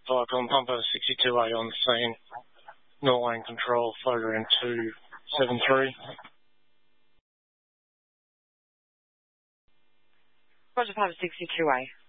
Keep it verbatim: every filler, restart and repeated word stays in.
Vicon, Pumper sixty-two A on scene. North lane control, flow around two seven three. Roger, Pumper sixty-two A.